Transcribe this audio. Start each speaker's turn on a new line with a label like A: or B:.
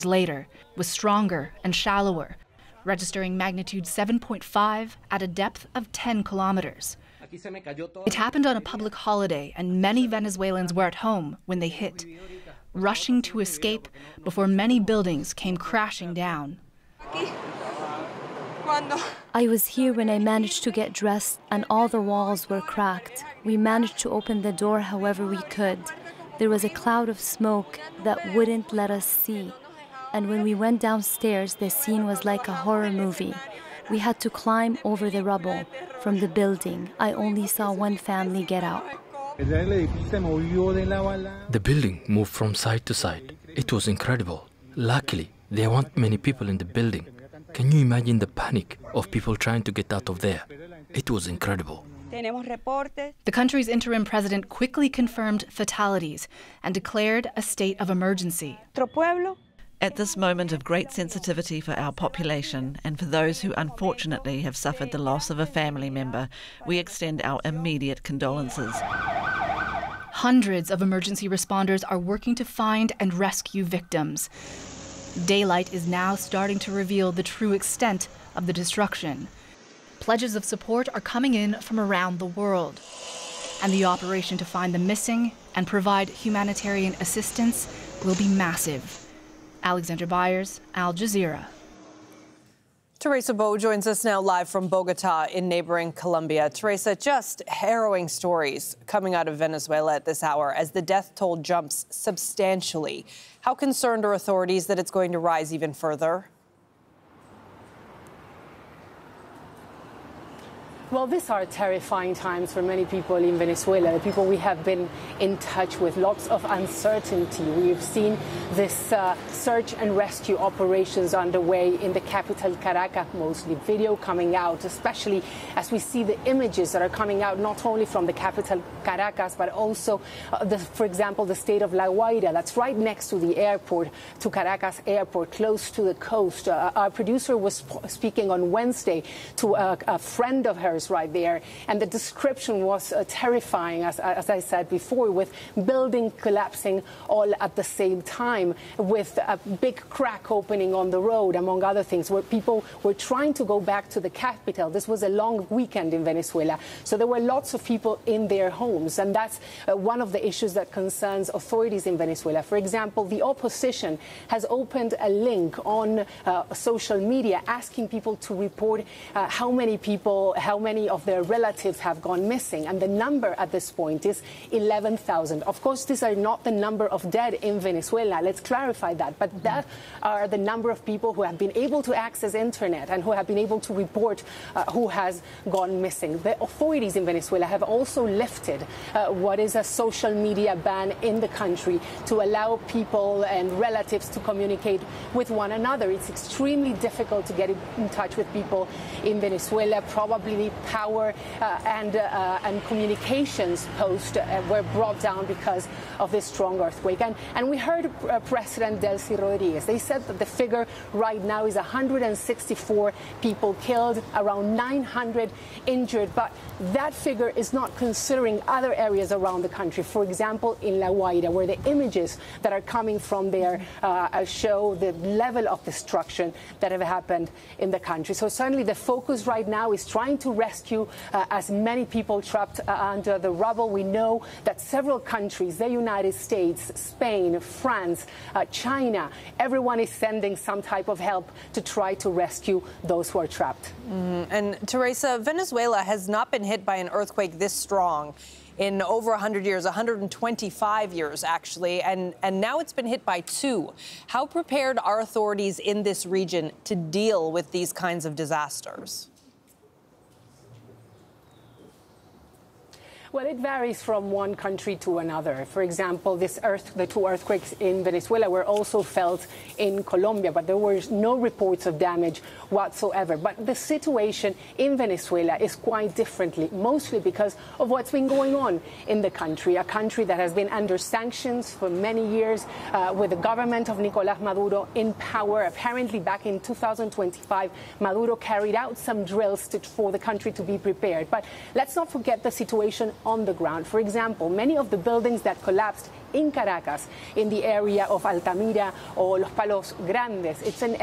A: later was stronger and shallower, registering magnitude 7.5 at a depth of 10 kilometers. It happened on a public holiday, and many Venezuelans were at home when they hit, rushing to escape before many buildings came crashing down.
B: I was here when I managed to get dressed and all the walls were cracked. We managed to open the door however we could. There was a cloud of smoke that wouldn't let us see. And when we went downstairs, the scene was like a horror movie. We had to climb over the rubble from the building. I only saw one family get out.
C: The building moved from side to side. It was incredible. Luckily, there weren't many people in the building. Can you imagine the panic of people trying to get out of there? It was incredible.
A: The country's interim president quickly confirmed fatalities and declared a state of emergency.
D: At this moment of great sensitivity for our population and for those who unfortunately have suffered the loss of a family member, we extend our immediate condolences.
A: Hundreds of emergency responders are working to find and rescue victims. Daylight is now starting to reveal the true extent of the destruction. Pledges of support are coming in from around the world, and the operation to find the missing and provide humanitarian assistance will be massive. Alexandra Byers, Al Jazeera.
E: Teresa Bo joins us now live from Bogota in neighboring Colombia. Teresa, just harrowing stories coming out of Venezuela at this hour as the death toll jumps substantially. How concerned are authorities that it's going to rise even further?
F: Well, these are terrifying times for many people in Venezuela, the people we have been in touch with. Lots of uncertainty. We've seen this search and rescue operations underway in the capital, Caracas, mostly. Video coming out, especially as we see the images that are coming out not only from the capital, Caracas, but also, for example, the state of La Guaira. That's right next to the airport, to Caracas airport, close to the coast. Our producer was speaking on Wednesday to a friend of hers right there, and the description was terrifying, as I said before, with building collapsing all at the same time, with a big crack opening on the road, among other things, where people were trying to go back to the capital. This was a long weekend in Venezuela, so there were lots of people in their homes, and that's one of the issues that concerns authorities in Venezuela. For example, the opposition has opened a link on social media asking people to report how many of their relatives have gone missing, and the number at this point is 11,000. Of course, these are not the number of dead in Venezuela. Let's clarify that. But that are the number of people who have been able to access internet and who have been able to report who has gone missing. The authorities in Venezuela have also lifted what is a social media ban in the country to allow people and relatives to communicate with one another. It's extremely difficult to get in touch with people in Venezuela. Probably power and communications posts were brought down because of this strong earthquake. And we heard President Delcy Rodriguez. They said that the figure right now is 164 people killed, around 900 injured. But that figure is not considering other areas around the country. For example, in La Guaira, where the images that are coming from there show the level of destruction that have happened in the country. So certainly the focus right now is trying to rescue as many people trapped under the rubble. We know that several countries, the United States, Spain, France, China, everyone is sending some type of help to try to rescue those who are trapped.
E: And Teresa, Venezuela has not been hit by an earthquake this strong in over 100 years, 125 years, actually, and now it's been hit by two. How prepared are authorities in this region to deal with these kinds of disasters?
F: Well, it varies from one country to another. For example, the two earthquakes in Venezuela were also felt in Colombia, but there were no reports of damage whatsoever. But the situation in Venezuela is quite differently, mostly because of what's been going on in the country, a country that has been under sanctions for many years, with the government of Nicolás Maduro in power. Apparently, back in 2025, Maduro carried out some drills for the country to be prepared. But let's not forget the situation on the ground. For example, many of the buildings that collapsed in Caracas, in the area of Altamira or Los Palos Grandes. It's an